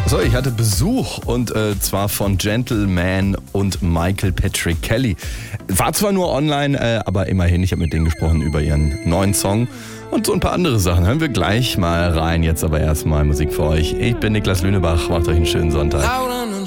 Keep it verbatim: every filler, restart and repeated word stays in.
So, ich hatte Besuch und äh, zwar von Gentleman und Michael Patrick Kelly. War zwar nur online, äh, aber immerhin, ich habe mit denen gesprochen über ihren neuen Song und so ein paar andere Sachen. Hören wir gleich mal rein, jetzt aber erstmal Musik für euch. Ich bin Niklas Lünebach, macht euch einen schönen Sonntag.